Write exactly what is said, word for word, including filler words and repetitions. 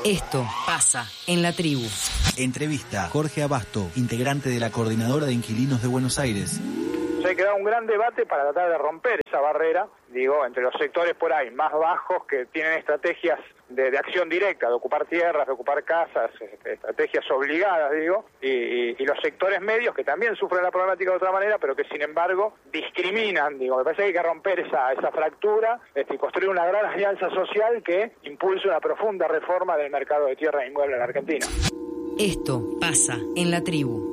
Esto pasa en la tribu. Entrevista Jorge Abasto, integrante de la Coordinadora de Inquilinos de Buenos Aires. Se queda un gran debate para tratar de romper esa barrera, digo, entre los sectores por ahí más bajos que tienen estrategias de, de acción directa, de ocupar tierras, de ocupar casas, estrategias obligadas, digo, y, y, y los sectores medios que también sufren la problemática de otra manera, pero que sin embargo discriminan, digo. Me parece que hay que romper esa, esa fractura este, y construir una gran alianza social que impulse una profunda reforma del mercado de tierra e inmueble en la Argentina. Esto pasa en la tribu.